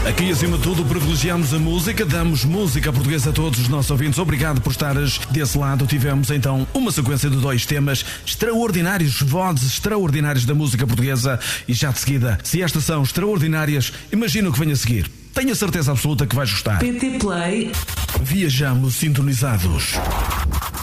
Aqui, acima de tudo, privilegiamos a música, damos música portuguesa a todos os nossos ouvintes. Obrigado por estares desse lado. Tivemos, então, uma sequência de 2 temas extraordinários, vozes extraordinárias da música portuguesa. E já de seguida, se estas são extraordinárias, imagina o que vem a seguir. Tenho a certeza absoluta que vais gostar. PT Play. Viajamos sintonizados.